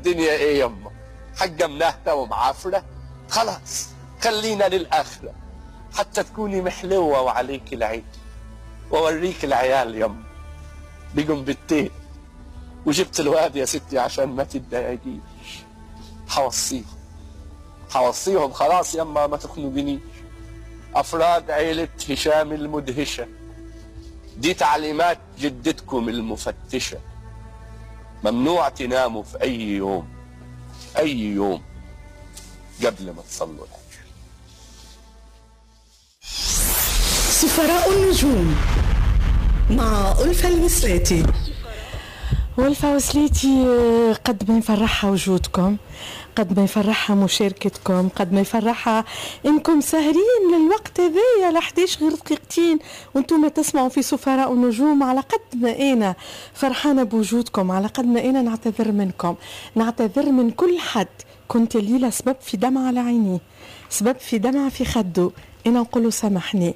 الدنيا ايه يما؟ حاجة منهتة ومعافرة؟ خلاص خلينا للآخرة حتى تكوني محلوة وعليك العيد، ووريك العيال يما بيقوم بالتين. وجبت الواد يا ستي عشان ما تتضايقيش، حوصيهم خلاص يما، ما تخنقنيش. أفراد عيلة هشام المدهشة، دي تعليمات جدتكم المفتشة. ممنوع تناموا في أي يوم قبل ما تصلوا العشاء. سفراء النجوم مع ألفة الوسلاتي. ألفة وسلاتي، قد ما يفرحها وجودكم، قد ما يفرحها مشاركتكم، قد ما يفرحها انكم ساهرين للوقت هذايا ل 11 غير دقيقتين وانتم تسمعوا في سفراء النجوم. على قد ما انا فرحانه بوجودكم، على قد ما انا نعتذر منكم، نعتذر من كل حد كنت الليله سبب في دمعه على عينيه، سبب في دمعه في خده. انا نقول له سامحني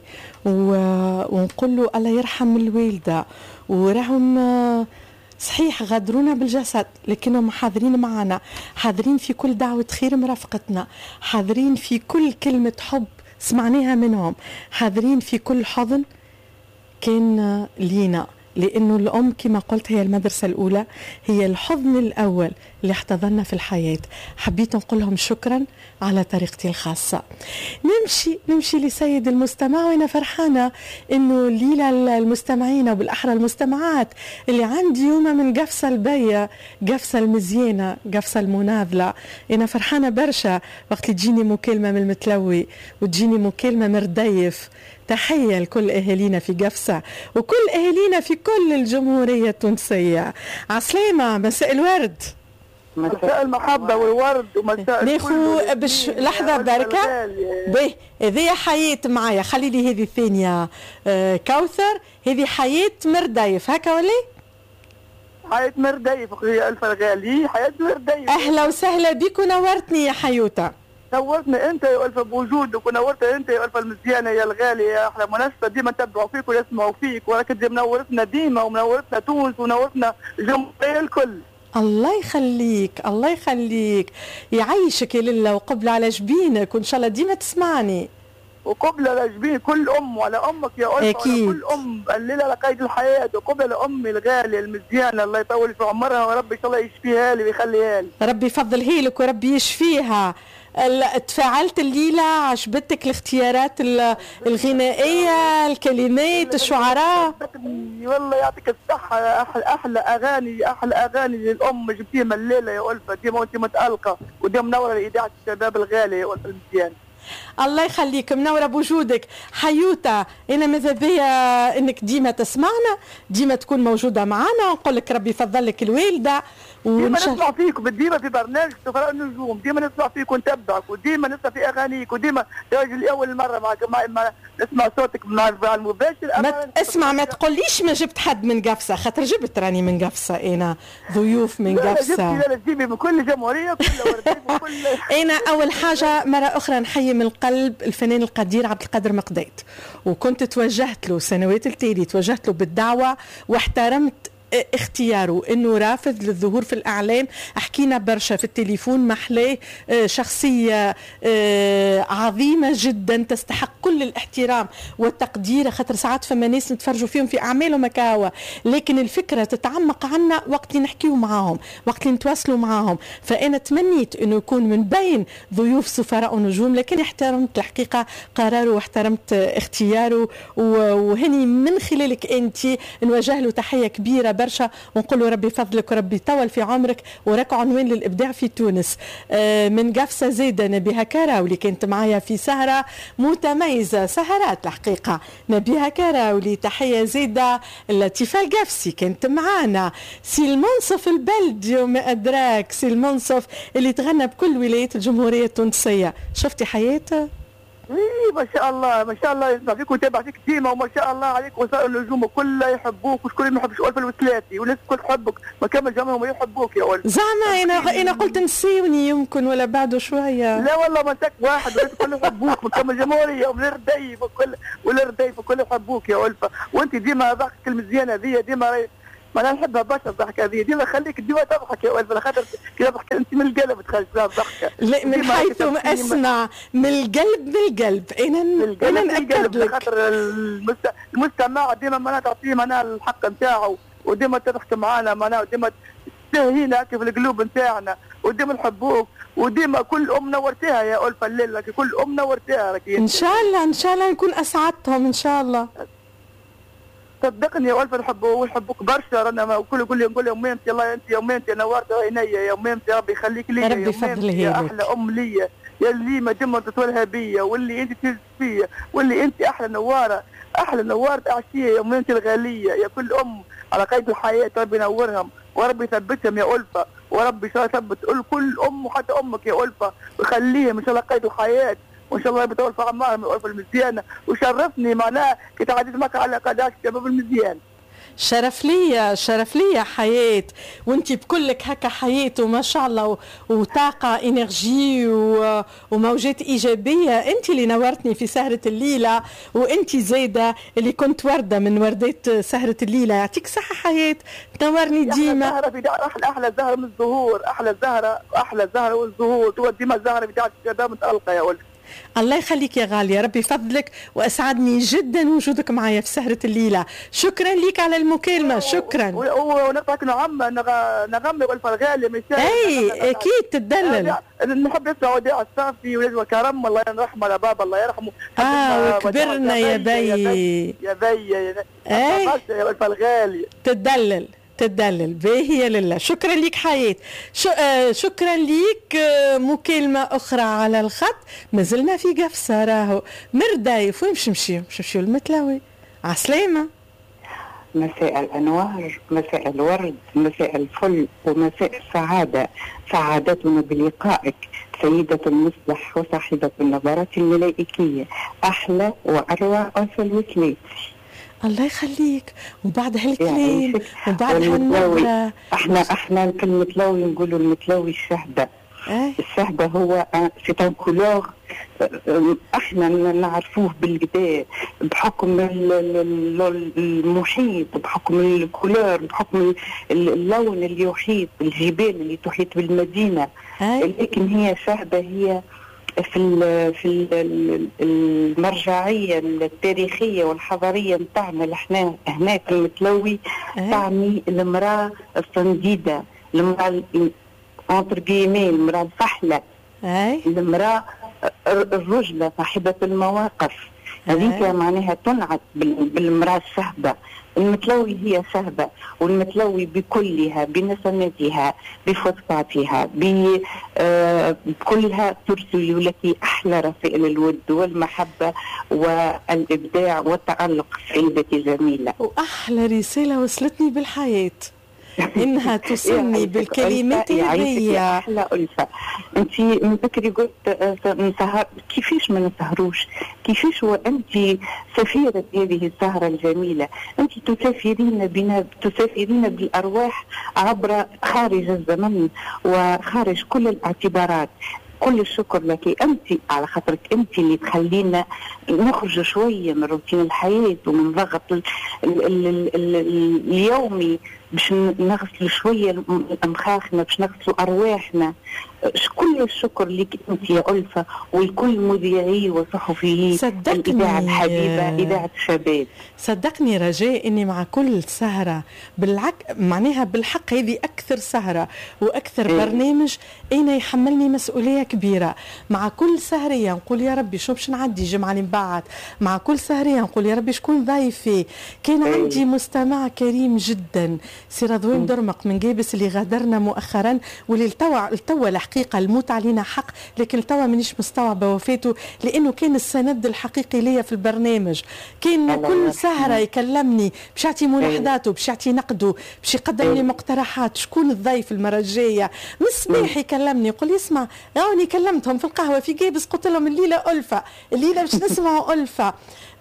ونقول له الله يرحم الوالده، وراهم صحيح غادرونا بالجسد لكنهم حاضرين معنا، حاضرين في كل دعوة خير مرافقتنا، حاضرين في كل كلمة حب سمعناها منهم، حاضرين في كل حضن كان لينا. لأنه الأم كما قلت هي المدرسة الأولى، هي الحضن الأول اللي احتضننا في الحياة. حبيت نقول لهم شكرا على طريقتي الخاصة. نمشي لسيد المستمع، وأنا فرحانة إنه ليلة المستمعين وبالأحرى المستمعات اللي عندي يوم من قفصة البية، قفصة المزيانة، قفصة المناضلة. أنا فرحانة برشا وقت اللي تجيني مكالمة من المتلوي وتجيني مكالمة من رديف. تحية لكل أهالينا في قفصة وكل أهالينا في كل الجمهورية التونسية. عسلامة، مساء الورد، مساء المحبة والورد، ومساء ناخو باش لحظة بركة به. هذه حياة معايا، خلي لي هذه الثانية كوثر، هذه حياة مرديف هكا ولا حياة مرديف؟ أخويا ألفة الغالي، حياة مرديف. أهلا وسهلا بك ونورتني يا حيوتة. نورتنا انت يا ألفة بوجودك، ونورتنا انت يا ألفة المزيانة يا الغالي، يا احلى مناسبة ديما نتبعوا فيك ويسمعوا فيك، ولكن دي منورتنا ديما، ومنورتنا تونس، ونورتنا الجمهورية الكل. الله يخليك، الله يخليك، يعيشك يا لله وقبل على جبينك، وان شاء الله ديما تسمعني. وقبل على جبين كل ام وعلى امك يا ألفة، أكيد. كل ام الليله على قيد الحياه، وقبل امي الغاليه المزيانه الله يطول في عمرها، وربي ان شاء الله يشفيها لي ويخليها لي. ربي يفضلها لك وربي يشفيها. تفاعلت الليلة؟ عجبتك الاختيارات الغنائية، الكلمات، الشعراء؟ والله يعطيك الصحة، أحلى أغاني للأم جبتيها الليلة يا ألفة، ديما وأنت متألقة وديما منورة لإذاعة الشباب الغالية يا ألفة المزيان. الله يخليك، منورة بوجودك. حيوتة، أنا ماذا بيا إنك ديما تسمعنا، ديما تكون موجودة معنا، ونقول لك ربي يفضل لك الوالدة. ديما نسمع فيكم، ديما في برنامج سفراء النجوم، ديما نسمع فيك ونتبعك، وديما نسمع في أغانيك، وديما تواجد أول مرة معك ما نسمع صوتك مع المباشر. اسمع، ما تقوليش ما جبت حد من قفصة، خاطر جبت راني من قفصة، أنا ضيوف من قفصة. لا جيبي من كل جمهورية، كل ورديف وكل. أنا أول حاجة مرة أخرى نحيي من القلب الفنان القدير عبد القادر مقداد، وكنت توجهت له سنوات التالي، توجهت له بالدعوة واحترمت اختياره انه رافض للظهور في الاعلام. حكينا برشا في التليفون، محلاه شخصيه عظيمه جدا تستحق كل الاحترام والتقدير، خاطر ساعات فما ناس نتفرجوا فيهم في اعمالهم هكاوا، لكن الفكره تتعمق عنا وقت اللي نحكيو معاهم، وقت اللي نتواصلوا معاهم. فانا تمنيت انه يكون من بين ضيوف سفراء النجوم، لكن احترمت الحقيقه قراره واحترمت اختياره، وهني من خلالك انت نوجه له تحيه كبيره برشا، ونقول له ربي فضلك وربي يطول في عمرك، وراك عنوان للإبداع في تونس. من قفصة زيدة نبيها كراولي كانت معايا في سهرة متميزة، سهرات الحقيقة. نبيها كراولي تحية زيدة. لطيفة القفصي كانت معانا. سي المنصف البلدي وما أدراك، سي المنصف اللي تغنى بكل ولايات الجمهورية التونسية. شفتي حياته؟ ما شاء الله ما شاء الله، يسمع فيك ويتابع فيك ديما، وما شاء الله عليك. وسائل النجوم كلها يحبوك، والكل ما يحبش ألفة الوسلاتي، والناس الكل تحبك، ما كامل جمعهم يحبوك يا ألفة. زعما انا قلت نسيوني يمكن ولا بعده شويه. لا والله ما انتك واحد، والناس الكل يحبوك، من كامل جمهوريه ومن الرديف والرديف الكل يحبوك يا ألفة. وانت ديما ضحكك المزيانه ذي ديما ما انا نحبها برشا الضحكه هذه، ديما خليك ديما تضحك يا ولد، خاطر كي تضحك انت من القلب تخرج فيها الضحكه. لا من حيث اسمع من القلب انا ناكد لك، خاطر المستمع ديما معناها تعطيه معناها الحق نتاعو، وديما تضحك معانا معناها، وديما تهينا هكا في القلوب نتاعنا، وديما نحبوك، وديما كل نورتيها يا ألفة الليله، كل نورتيها ان شاء الله نكون اسعدتهم ان شاء الله. صدقني يا ألفة نحبوك برشا، رانا الكل نقول يا امي انت، الله انت يا امي انت نورت عينيا يا امي انت، ربي يخليك ليا ربي يفضله يا احلى ام ليا، يا اللي ما ديما تتولها بيا، واللي انت تهز فيا، واللي انت احلى نواره عشيه يا امي انت الغاليه، يا كل ام على قيد الحياه، ربي ينورهم وربي يثبتهم يا ألفة، وربي ان شاء الله يثبت كل ام وحتى امك يا ألفة، ويخليهم ان شاء الله قيد الحياه، وان شاء الله يطول في اعمارهم يا ألفة المزيانه، وشرفني معناها كي تعديت معك على قناه الشباب المزيان. شرف ليا حياة، وانتي بكلك هكا حياة وما شاء الله، وطاقة انرجي وموجات ايجابية. انتي اللي نورتني في سهرة الليلة، وانتي زايدة اللي كنت وردة من وردات سهرة الليلة. يعطيك صحة حياة، تنورني ديما. احلى زهرة من الزهور، احلى زهرة والزهور ديما الزهرة بتاعت الشباب متألقة يا ولد. الله يخليك يا غالية، ربي يفضلك، وأسعدني جدا وجودك معايا في سهرة الليلة. شكرا لك على المكالمة. شكرا. ونطلق نغمي ألفة الغالي. أي أكيد تدلل. نحب نسمع وديع الصافي ولازم كرم، الله يرحمه على بابا الله يرحمه. وكبرنا يا بي يا ألفة الغالي. تدلل باهية لله. شكرا لك حياة. شكرا لك. مكالمة أخرى على الخط، ما زلنا في قفصة راهو. مردايف وين نمشيو المتلاوي. عسلامة. مساء الأنوار، مساء الورد، مساء الفل، ومساء السعادة. سعادتنا بلقائك سيدة المصلح وصاحبة النظرات الملائكية، أحلى وأروع ألفة الوسليتي. الله يخليك. وبعد هالكلام وبعد هالنظرة، احنا كالمتلاوي نقولوا المتلاوي الشهبة. الشهبة هو سيتان كولور، احنا نعرفوه بالقدا بحكم المحيط، بحكم الكولور، بحكم اللون اللي يحيط الجبال اللي تحيط بالمدينة. لكن هي شهبة هي في المرجعية التاريخية والحضارية نتاعنا احنا هناك المتلوي تعني المرأة الصنديدة، المرأة المرأة الفحلة، المرأة الرجلة صاحبة المواقف. هذيك معناها تنعت بالمرأة الشهبة. المتلوي هي شهبة، والمتلوي بكلها بنسماتها بفصفاتها بكلها ترسل لك أحلى رسائل الود والمحبة والإبداع والتألق سيدتي جميلة. وأحلى رسالة وصلتني بالحياة إنها توصلني بالكلمات هذه. أحلى ألفة. أنت من بكري قلت نسهر، كيفاش ما نسهروش؟ كيفاش وأنت سفيرة هذه السهرة الجميلة؟ أنت تسافرين بالأرواح عبر خارج الزمن وخارج كل الاعتبارات. كل الشكر لك أنت على خاطرك، أنت اللي تخلينا نخرج شوية من روتين الحياة ومن ضغط اليومي، باش نغسل شوية أمخاخنا، باش نغسل أرواحنا. كل الشكر لك أنت يا ألفة ولكل مذيعي وصحفيي الإذاعة الحبيبة إذاعة الشباب. صدقني رجاء إني مع كل سهرة معناها بالحق هذه أكثر سهرة وأكثر برنامج أنا يحملني مسؤولية كبيرة. مع كل سهرية نقول يا ربي شو باش نعدي جمعة اللي بعد، مع كل سهرية نقول يا ربي شكون ضيفي. كان عندي مستمع كريم جدا سي رضوان درمق من جابس اللي غادرنا مؤخرا، واللي التوا الحقيقة الموت علينا حق، لكن التوا منيش مستوعبة وفاته، لأنه كان السند الحقيقي ليا في البرنامج. كان كل سهرة يكلمني باش يعطي ملاحظاته، باش يعطي نقده، باش يقدم لي مقترحات شكون الضيف المرة الجاية. من الصباح يكلمني يقول لي اسمع راني كلمتهم في القهوة في جابس قلت لهم الليلة ألفة، الليلة باش نسمعوا ألفة.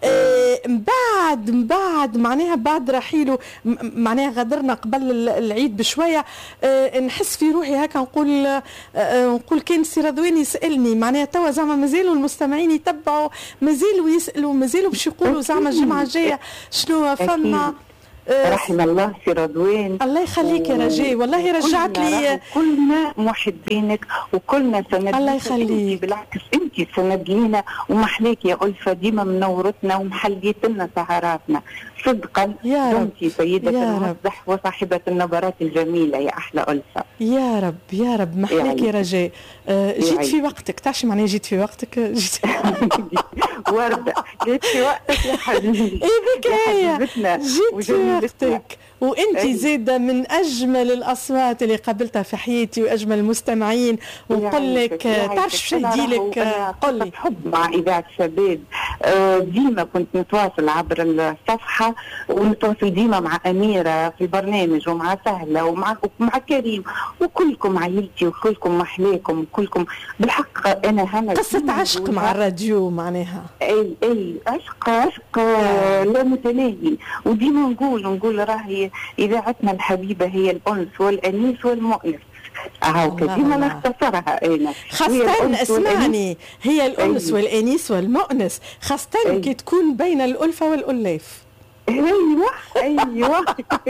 من بعد معناها بعد رحيله معناها غادرنا قبل العيد بشويه، نحس في روحي هكا نقول كان سي رضوان يسالني معناها توا زعما مازالوا المستمعين يتبعوا، مازالوا يسالوا، مازالوا باش يقولوا زعما الجمعه الجايه شنو فما. رحم الله سي رضوان. الله يخليك يا رجاء، والله رجعت لي. كلنا محبينك وكلنا سند. الله يخليك. بالعكس انت سند لينا ومحليك يا ألفة، ديما منورتنا ومحليت لنا سهراتنا صدقا. يا رب انت سيدة يا المصدح وصاحبة النبرات الجميلة يا أحلى ألفة. يا رب يا رب محليك يا رجاء. جيت في وقتك، تعرفي معناها جيت في وقتك؟ جيت وردة جيت في وقتك يا حبيبي. ايه بك هي جيت في وقتك. وانت زيدة من اجمل الاصوات اللي قابلتها في حياتي واجمل المستمعين. ونقول لك تعرف شو نهدي لك؟ قل لي. حب مع اذاعه شباب، ديما كنت نتواصل عبر الصفحه ونتواصل ديما مع اميره في البرنامج ومع سهله ومع كريم وكلكم عائلتي وكلكم محلاكم وكلكم. بالحق انا هنا قصه عشق مع الراديو معناها. اي عشق لا متناهي. وديما نقول راهي اذاعتنا الحبيبه هي الانس والانيس والمؤنس. ديما نختصرها انا. خاصة اسمعني، هي الانس والانيس والمؤنس، خاصة كي تكون بين الالفه والاليف. ايوه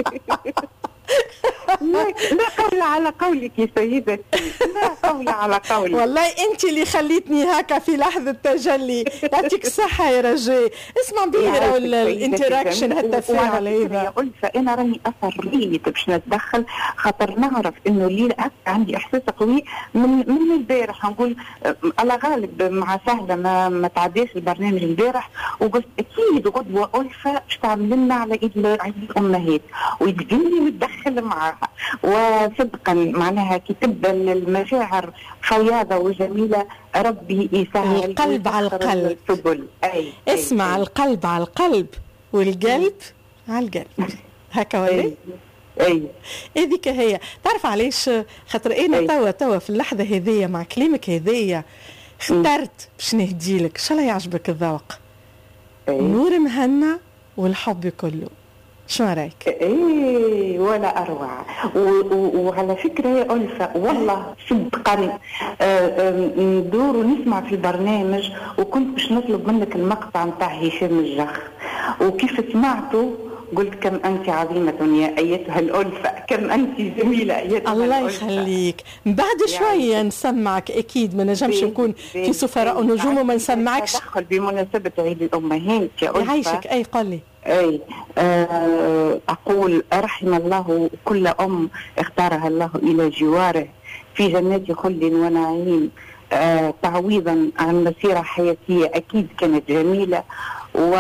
لا قول على قولك يا سيدتي، لا قول على قولك. والله انت اللي خليتني هكا في لحظه تجلي. يعطيك الصحه يا رجاء. اسمع بيه راهو الانتراكشن هالتفاعل هذا. يا ألفة انا راني اصريت باش نتدخل خاطر نعرف انه الليله عندي احساس قوي من البارح. نقول على غالب مع سهله ما تعديش البرنامج البارح، وقلت اكيد غدوه ألفة باش تعمل لنا على ايد الامهات وتجيني نتدخل معها. وصدقا معناها كي تبدا المشاعر فياضه وجميله ربي يسهل. القلب على القلب. اسمع، القلب على القلب والقلب على القلب. هكا ولا؟ هذيك هي. تعرف علاش؟ خاطر انا توا في اللحظه هذيا مع كلامك هذيا اخترت باش نهديلك. ان شاء الله يعجبك الذوق. نور مهنا والحب كله. شو رايك؟ ولا اروع. وعلى فكره يا ألفة والله صدقا ندور ونسمع في البرنامج وكنت باش نطلب منك المقطع نتاع هشام الجخ، وكيف سمعته قلت كم أنت عظيمة يا أيتها الألفة، كم أنت جميلة أيتها الله الألفة. يخليك. بعد شوية نسمعك أكيد، ما نجمش نكون في سفراء النجوم وما نسمعكش. تدخل بمناسبة عيد الأمهات يا ألفة. يعيشك. أي قل لي. أقول رحم الله كل أم اختارها الله إلى جواره في جنات خلد ونعيم، تعويضا عن مسيرة حياتية أكيد كانت جميلة. و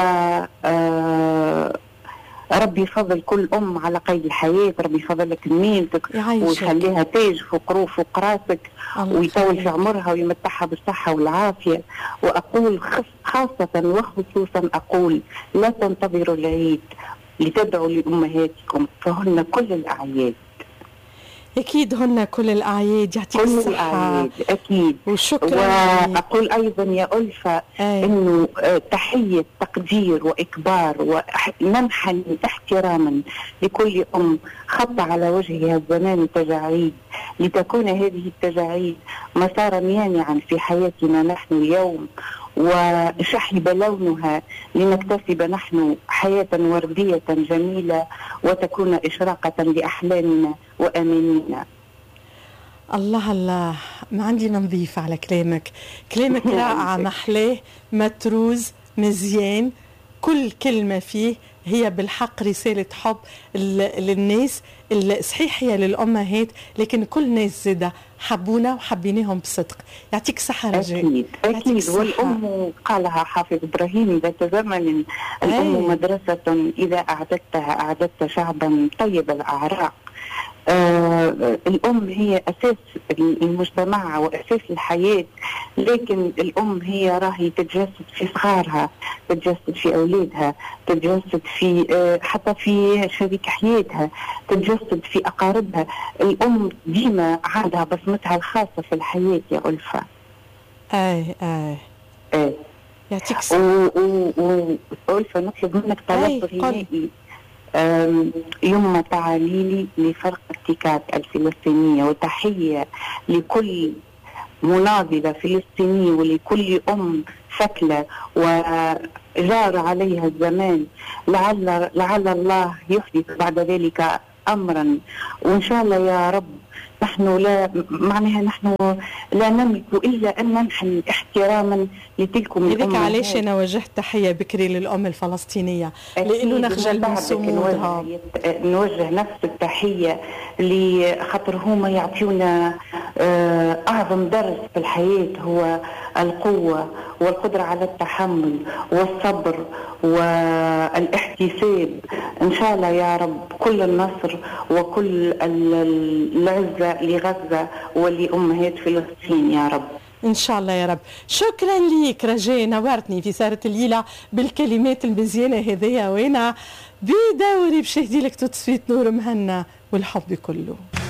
ربي يفضل كل أم على قيد الحياة، ربي يفضل لك ميمتك ويخليها تاج فوق راسك ويطول في عمرها ويمتعها بالصحة والعافية. وأقول خاصة وخصوصا أقول لا تنتظروا العيد لتدعوا لأمهاتكم، فهن كل الأعياد. أكيد هن كل الأعياد. يعطيك الصحة. كل الأعياد أكيد. وشكرا. وأقول أيضا يا ألفة إنه تحية تقدير وإكبار ومنحا احتراما لكل أم خط على وجهها الزمان تجاعيد، لتكون هذه التجاعيد مسارا يانعا في حياتنا نحن اليوم، وشحب لونها لنكتسب نحن حياة وردية جميلة وتكون إشراقة لأحلامنا وأمانينا. الله الله، ما عندي نضيف على كلامك رائع، محلاه، متروز، مزيان، كل كلمة فيه هي بالحق رسالة حب للناس. صحيح هي للأمهات، لكن كل ناس زادة حبونا وحبيناهم بصدق. يعطيك صحة رجاء. أكيد. والأم قالها حافظ إبراهيم ذات زمن: الأم مدرسة إذا أعددتها أعددت شعبا طيب الأعراق. الأم هي أساس المجتمع وأساس الحياة، لكن الأم هي راهي تتجسد في صغارها، تتجسد في أولادها، تتجسد في حتى في شريك حياتها، تتجسد في أقاربها. الأم ديما عندها بصمتها الخاصة في الحياة يا ألفة. يعطيك ألفة نطلب منك طلب غنائي. يوم تعاليلي لفرقة تيكات الفلسطينية، وتحية لكل مناضلة فلسطينية ولكل أم فتلة وجار عليها الزمان، لعل الله يحدث بعد ذلك أمرا، وإن شاء الله يا رب. نحن لا نملك إلا أن ننحن احتراما لتلكم الأمة. هذيك علاش أنا وجهت تحية بكري للأم الفلسطينية، لأنه نخجل من صمودها. نوجه نفس التحية لخاطر هما يعطيونا أعظم درس في الحياة، هو القوة والقدرة على التحمل والصبر والاحتساب. إن شاء الله يا رب كل النصر وكل العزة لغزة ولأمهات فلسطين يا رب. إن شاء الله يا رب. شكرا ليك رجاء، نورتني في سهرة الليلة بالكلمات المزيانة هذيا، وأنا بدوري باش نهدي لك تصفية نور مهنا والحب كله.